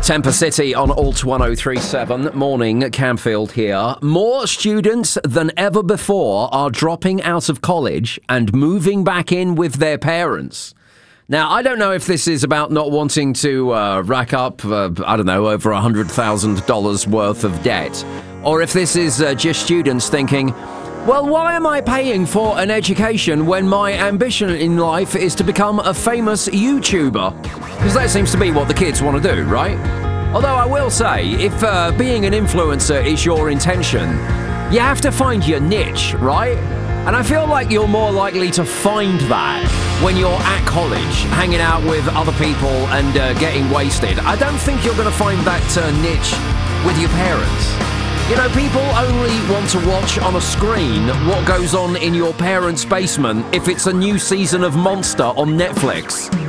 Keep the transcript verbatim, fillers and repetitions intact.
Temper City on Alt one oh three seven. Morning, Camfield here. More students than ever before are dropping out of college and moving back in with their parents. Now, I don't know if this is about not wanting to uh, rack up, uh, I don't know, over one hundred thousand dollars worth of debt, or if this is uh, just students thinking, well, why am I paying for an education when my ambition in life is to become a famous YouTuber? Because that seems to be what the kids want to do, right? Although I will say, if uh, being an influencer is your intention, you have to find your niche, right? And I feel like you're more likely to find that when you're at college, hanging out with other people and uh, getting wasted. I don't think you're going to find that uh, niche with your parents. You know, people only want to watch on a screen what goes on in your parents' basement if it's a new season of Monster on Netflix.